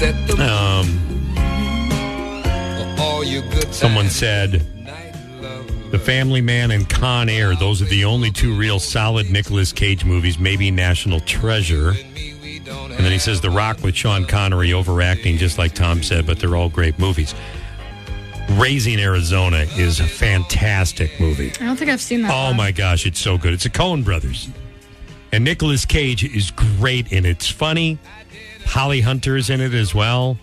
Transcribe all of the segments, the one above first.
Someone said, The Family Man and Con Air, those are the only two real solid Nicolas Cage movies, maybe National Treasure. And then he says The Rock with Sean Connery overacting, just like Tom said, but they're all great movies. Raising Arizona is a fantastic movie. I don't think I've seen that. Oh, my gosh, it's so good. It's a Coen Brothers. And Nicolas Cage is great in it. It's funny. Holly Hunter's in it as well.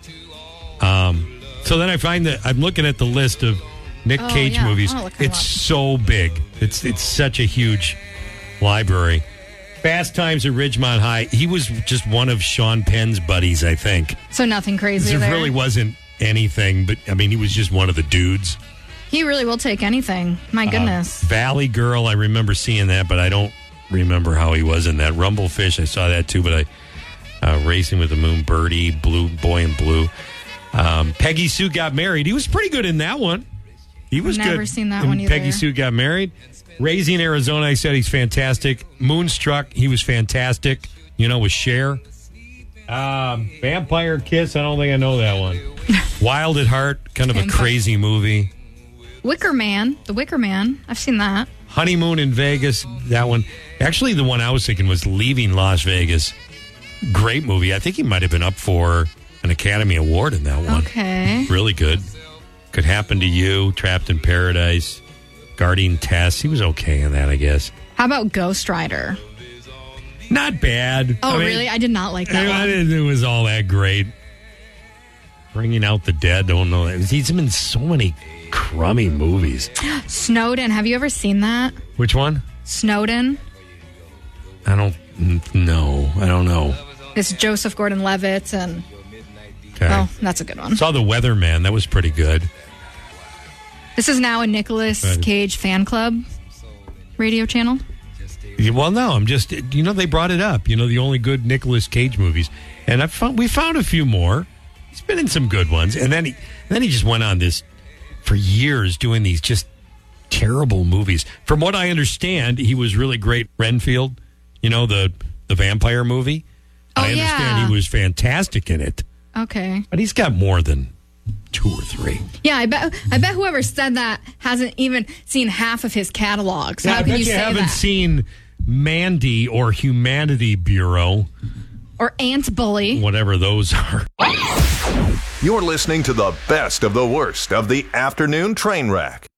So then I find that I'm looking at the list of Nick Cage movies. It's so big. It's such a huge library. Fast Times at Ridgemont High. He was just one of Sean Penn's buddies, I think. So nothing crazy there. There really wasn't anything, but I mean, he was just one of the dudes. He really will take anything. My goodness. Valley Girl, I remember seeing that, but I don't remember how he was in that. Rumblefish, I saw that too, but Racing with the Moon, Birdie, Blue Boy in Blue. Peggy Sue Got Married. He was pretty good in that one. He was Never good. seen that one either. Peggy Sue Got Married. Raising Arizona, I said he's fantastic. Moonstruck, he was fantastic. With Cher. Vampire Kiss, I don't think I know that one. Wild at Heart, kind of a crazy movie. Wicker Man, The Wicker Man. I've seen that. Honeymoon in Vegas, that one. Actually, the one I was thinking was Leaving Las Vegas. Great movie. I think he might have been up for an Academy Award in that one. Okay. Really good. Could Happen to You, Trapped in Paradise, Guarding Tess. He was okay in that, I guess. How about Ghost Rider? Not bad. Really? I did not like that one. It was all that great. Bringing Out the Dead, don't know. He's been in so many crummy movies. Snowden. Have you ever seen that? Which one? Snowden. I don't know. It's Joseph Gordon-Levitt and... Okay. Oh, that's a good one. Saw The Weatherman. That was pretty good. This is now a Nicolas Cage fan club radio channel. Well, no, I'm just, they brought it up. The only good Nicolas Cage movies. And we found a few more. He's been in some good ones. And then he just went on this for years doing these just terrible movies. From what I understand, he was really great. Renfield, the vampire movie. I understand he was fantastic in it. Okay. But he's got more than 2 or 3. Yeah, I bet whoever said that hasn't even seen half of his catalog. So how can you say that? I bet you haven't seen Mandy or Humanity Bureau. Or Ant Bully. Whatever those are. You're listening to the best of the worst of the afternoon train wreck.